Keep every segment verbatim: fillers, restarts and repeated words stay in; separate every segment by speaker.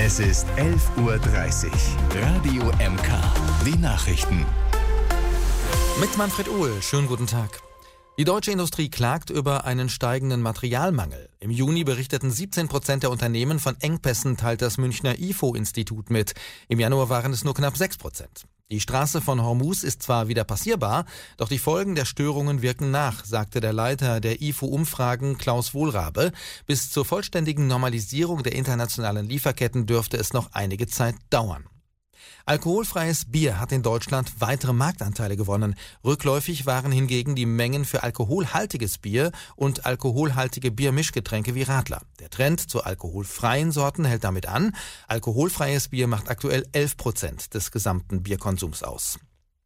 Speaker 1: Es ist elf Uhr dreißig. Radio M K. Die Nachrichten.
Speaker 2: Mit Manfred Uhl. Schönen guten Tag. Die deutsche Industrie klagt über einen steigenden Materialmangel. Im Juni berichteten siebzehn Prozent der Unternehmen von Engpässen, teilt das Münchner I F O-Institut mit. Im Januar waren es nur knapp sechs Prozent. Die Straße von Hormuz ist zwar wieder passierbar, doch die Folgen der Störungen wirken nach, sagte der Leiter der I F O-Umfragen Klaus Wohlrabe. Bis zur vollständigen Normalisierung der internationalen Lieferketten dürfte es noch einige Zeit dauern. Alkoholfreies Bier hat in Deutschland weitere Marktanteile gewonnen. Rückläufig waren hingegen die Mengen für alkoholhaltiges Bier und alkoholhaltige Biermischgetränke wie Radler. Der Trend zu alkoholfreien Sorten hält damit an. Alkoholfreies Bier macht aktuell elf Prozent des gesamten Bierkonsums aus.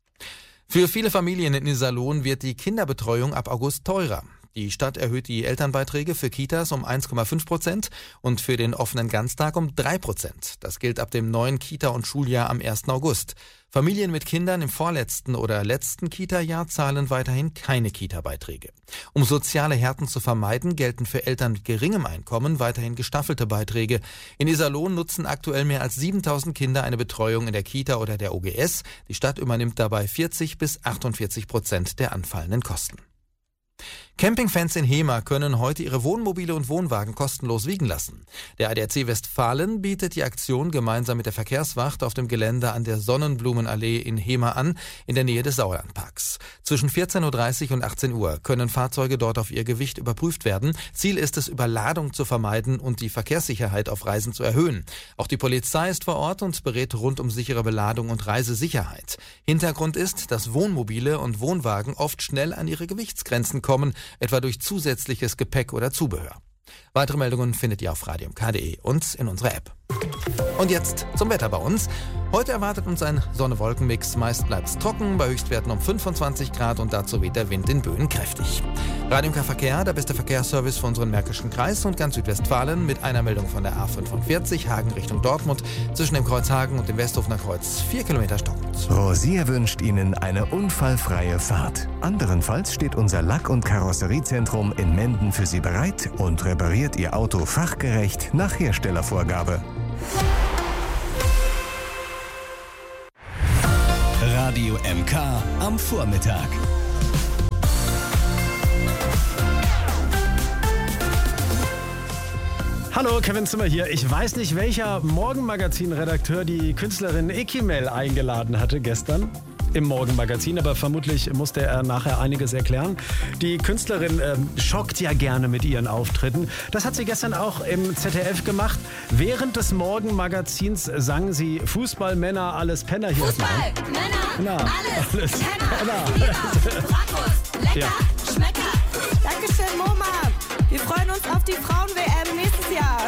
Speaker 2: Für viele Familien in Iserlohn wird die Kinderbetreuung ab August teurer. Die Stadt erhöht die Elternbeiträge für Kitas um eins Komma fünf Prozent und für den offenen Ganztag um drei Prozent. Das gilt ab dem neuen Kita- und Schuljahr am ersten August. Familien mit Kindern im vorletzten oder letzten Kita-Jahr zahlen weiterhin keine Kita-Beiträge. Um soziale Härten zu vermeiden, gelten für Eltern mit geringem Einkommen weiterhin gestaffelte Beiträge. In Iserlohn nutzen aktuell mehr als siebentausend Kinder eine Betreuung in der Kita oder der O G S. Die Stadt übernimmt dabei vierzig bis achtundvierzig Prozent der anfallenden Kosten. Campingfans in Hemer können heute ihre Wohnmobile und Wohnwagen kostenlos wiegen lassen. Der A D A C Westfalen bietet die Aktion gemeinsam mit der Verkehrswacht auf dem Gelände an der Sonnenblumenallee in Hemer an, in der Nähe des Sauerlandparks. Zwischen vierzehn Uhr dreißig und achtzehn Uhr können Fahrzeuge dort auf ihr Gewicht überprüft werden. Ziel ist es, Überladung zu vermeiden und die Verkehrssicherheit auf Reisen zu erhöhen. Auch die Polizei ist vor Ort und berät rund um sichere Beladung und Reisesicherheit. Hintergrund ist, dass Wohnmobile und Wohnwagen oft schnell an ihre Gewichtsgrenzen kommen, etwa durch zusätzliches Gepäck oder Zubehör. Weitere Meldungen findet ihr auf radio m k punkt d e und in unserer App. Und jetzt zum Wetter bei uns. Heute erwartet uns ein Sonne-Wolken-Mix. Meist bleibt es trocken, bei Höchstwerten um fünfundzwanzig Grad und dazu weht der Wind in Böen kräftig. Radio M K Verkehr, der beste Verkehrsservice für unseren Märkischen Kreis und ganz Südwestfalen mit einer Meldung von der A fünfundvierzig, Hagen Richtung Dortmund, zwischen dem Kreuz Hagen und dem Westhofener Kreuz, vier Kilometer stockend.
Speaker 1: Rosier wünscht Ihnen eine unfallfreie Fahrt. Anderenfalls steht unser Lack- und Karosseriezentrum in Menden für Sie bereit und repariert Ihr Auto fachgerecht nach Herstellervorgabe. Radio M K am Vormittag.
Speaker 3: Hallo, Kevin Zimmer hier. Ich weiß nicht, welcher Morgenmagazin-Redakteur die Künstlerin Ekimel eingeladen hatte gestern im Morgenmagazin, aber vermutlich musste er nachher einiges erklären. Die Künstlerin ähm, schockt ja gerne mit ihren Auftritten. Das hat sie gestern auch im Z D F gemacht. Während des Morgenmagazins sang sie Fußballmänner, alles Penner hier.
Speaker 4: Fußball, Männer,
Speaker 3: Na,
Speaker 4: alles,
Speaker 3: alles
Speaker 4: Penner,
Speaker 3: Penner.
Speaker 4: Bier, Bratwurst, lecker,
Speaker 3: Ja.
Speaker 4: Schmecker.
Speaker 5: Dankeschön, Moma. Wir freuen uns auf die Frauen-W M nächstes Jahr.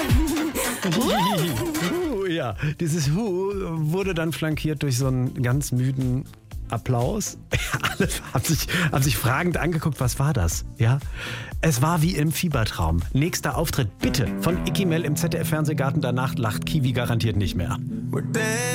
Speaker 3: Hu, ja, dieses Hu wurde dann flankiert durch so einen ganz müden Applaus. Alle haben sich, haben sich fragend angeguckt, was war das? Ja, es war wie im Fiebertraum. Nächster Auftritt bitte von Ekimel im Z D F-Fernsehgarten. Danach lacht Kiwi garantiert nicht mehr.